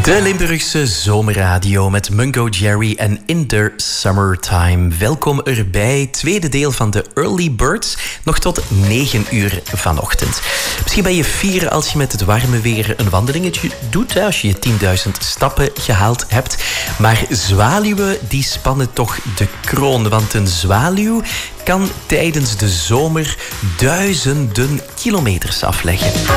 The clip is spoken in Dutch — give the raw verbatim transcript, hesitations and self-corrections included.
De Limburgse zomerradio met Mungo Jerry en In the Summertime. Welkom erbij, tweede deel van de Early Birds, nog tot negen uur vanochtend. Misschien ben je fier als je met het warme weer een wandelingetje doet, als je je tienduizend stappen gehaald hebt. Maar zwaluwen die spannen toch de kroon, want een zwaluw kan tijdens de zomer duizenden kilometers afleggen.